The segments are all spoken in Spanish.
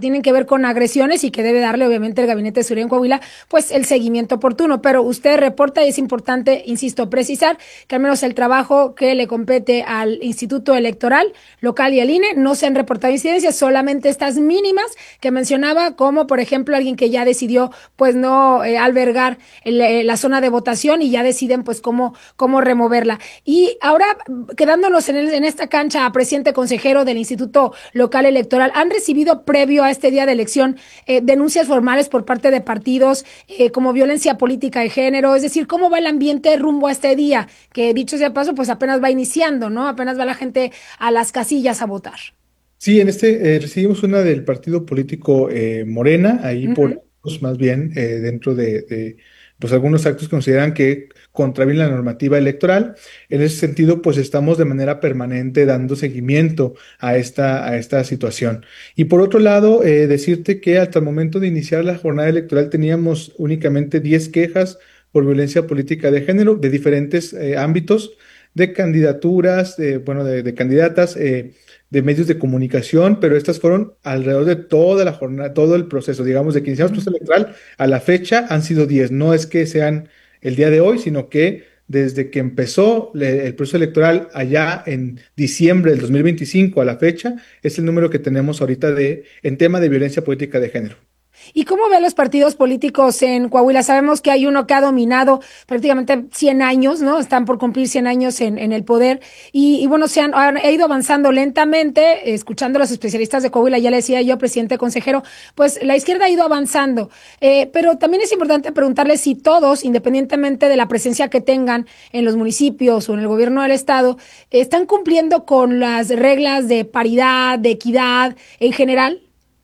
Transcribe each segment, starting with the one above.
tienen que ver con agresiones y que debe darle obviamente el Gabinete de Seguridad en Coahuila pues el seguimiento oportuno. Pero usted reporta y es importante, insisto, precisar que al menos el trabajo que le compete al Instituto Electoral local y al INE no se han reportado incidencias, solamente estas mínimas que mencionaba, como por ejemplo alguien que ya decidió pues no albergar la zona de votación y ya deciden pues cómo removerla. Y ahora, quedándonos en esta cancha, presidente consejero del Instituto Local Electoral, ¿han recibido previo a este día de elección denuncias formales por parte de partidos como violencia política de género? Es decir, ¿cómo va el ambiente rumbo a este día? Que dicho sea paso, pues apenas va iniciando, ¿no? Apenas va la gente a las casillas a votar. Sí, en este recibimos una del partido político Morena, ahí Uh -huh. por más bien dentro pues algunos actos consideran que contravienen la normativa electoral. En ese sentido, pues estamos de manera permanente dando seguimiento a esta situación. Y por otro lado, decirte que hasta el momento de iniciar la jornada electoral teníamos únicamente 10 quejas por violencia política de género de diferentes ámbitos, de candidaturas, bueno, de candidatas. De medios de comunicación, pero estas fueron alrededor de toda la jornada, todo el proceso, digamos, de que iniciamos el proceso electoral a la fecha han sido 10. No es que sean el día de hoy, sino que desde que empezó el proceso electoral allá en diciembre del 2025 a la fecha, es el número que tenemos ahorita en tema de violencia política de género. ¿Y cómo ven los partidos políticos en Coahuila? Sabemos que hay uno que ha dominado prácticamente 100 años, ¿no? Están por cumplir 100 años en el poder y bueno, han ido avanzando lentamente, escuchando a los especialistas de Coahuila, ya le decía yo, presidente consejero, pues la izquierda ha ido avanzando, pero también es importante preguntarle si todos, independientemente de la presencia que tengan en los municipios o en el gobierno del estado, están cumpliendo con las reglas de paridad, de equidad en general.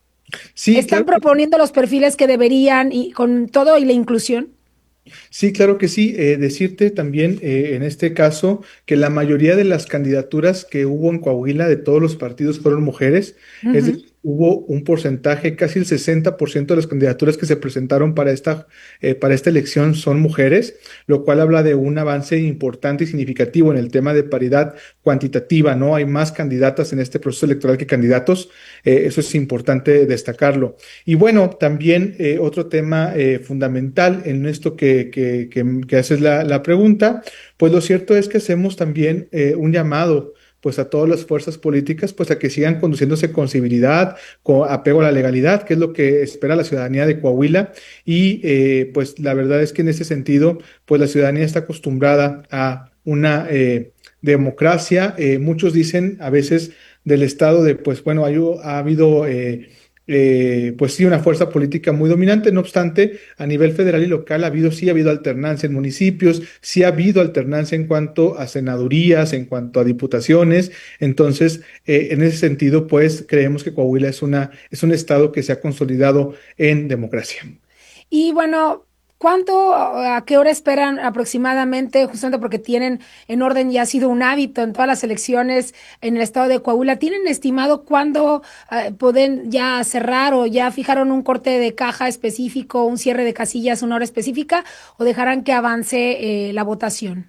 Sí, ¿Están claro. proponiendo los perfiles que deberían y con todo y la inclusión? Sí, claro que sí. Decirte también en este caso que la mayoría de las candidaturas que hubo en Coahuila de todos los partidos fueron mujeres. Es Ujú. decir, hubo un porcentaje, casi el 60% de las candidaturas que se presentaron para esta elección son mujeres, lo cual habla de un avance importante y significativo en el tema de paridad cuantitativa, ¿no? Hay más candidatas en este proceso electoral que candidatos. Eso es importante destacarlo. Y bueno, también otro tema fundamental en esto que haces la pregunta, pues lo cierto es que hacemos también un llamado pues a todas las fuerzas políticas, pues a que sigan conduciéndose con civilidad, con apego a la legalidad, que es lo que espera la ciudadanía de Coahuila. Y pues la verdad es que en ese sentido, pues la ciudadanía está acostumbrada a una democracia. Muchos dicen a veces del estado de, pues bueno, ha habido pues sí, una fuerza política muy dominante. No obstante, a nivel federal y local sí ha habido alternancia en municipios, sí ha habido alternancia en cuanto a senadurías, en cuanto a diputaciones. Entonces, en ese sentido, pues creemos que Coahuila es un estado que se ha consolidado en democracia. Y bueno, ¿cuánto, a qué hora esperan aproximadamente, justamente porque tienen en orden y ha sido un hábito en todas las elecciones en el estado de Coahuila? ¿Tienen estimado cuándo pueden ya cerrar o ya fijaron un corte de caja específico, un cierre de casillas, una hora específica, o dejarán que avance la votación?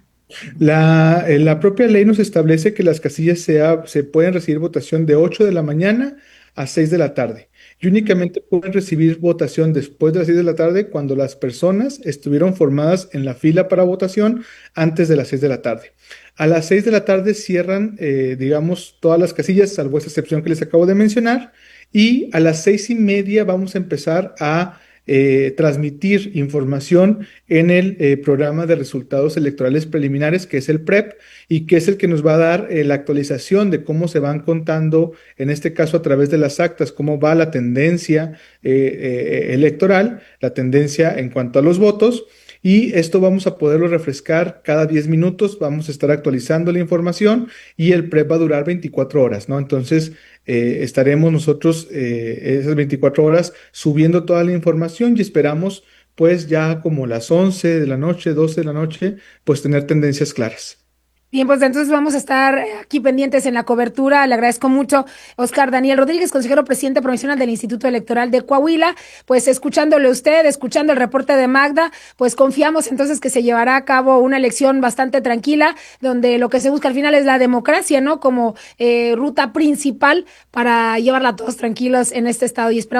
La propia ley nos establece que las casillas se pueden recibir votación de 8 de la mañana a 6 de la tarde. Y únicamente pueden recibir votación después de las 6 de la tarde cuando las personas estuvieron formadas en la fila para votación antes de las 6 de la tarde. A las 6 de la tarde cierran, digamos, todas las casillas, salvo esa excepción que les acabo de mencionar. Y a las 6:30 vamos a empezar a transmitir información en el programa de resultados electorales preliminares, que es el PREP, y que es el que nos va a dar la actualización de cómo se van contando, en este caso a través de las actas, cómo va la tendencia electoral, la tendencia en cuanto a los votos. Y esto vamos a poderlo refrescar cada 10 minutos, vamos a estar actualizando la información y el PREP va a durar 24 horas, ¿no? Entonces, estaremos nosotros esas 24 horas subiendo toda la información y esperamos pues ya como las 11 de la noche, 12 de la noche, pues tener tendencias claras. Bien, pues entonces vamos a estar aquí pendientes en la cobertura. Le agradezco mucho, Oscar Daniel Rodríguez, consejero presidente provincial del Instituto Electoral de Coahuila. Pues escuchándole a usted, escuchando el reporte de Magda, pues confiamos entonces que se llevará a cabo una elección bastante tranquila, donde lo que se busca al final es la democracia, ¿no? Como ruta principal para llevarla a todos tranquilos en este estado y esperamos